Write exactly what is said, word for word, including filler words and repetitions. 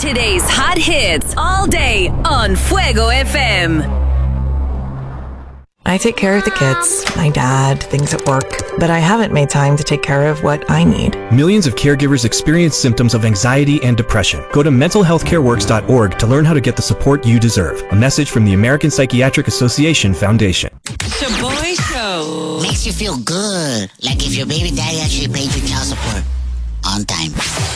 Today's hot hits all day on Fuego F M. I take care of the kids, my dad, things at work, but I haven't made time to take care of what I need. Millions of caregivers experience symptoms of anxiety and depression. Go to mental health care works dot org to learn how to get the support you deserve. A message from the American Psychiatric Association Foundation. Shaboy Show. Makes you feel good, like if your baby daddy actually paid your child support on time.